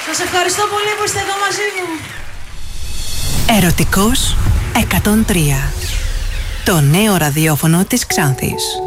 Σας ευχαριστώ πολύ που είστε εδώ μαζί μου. Ερωτικός 103. Το νέο ραδιόφωνο της Ξάνθης.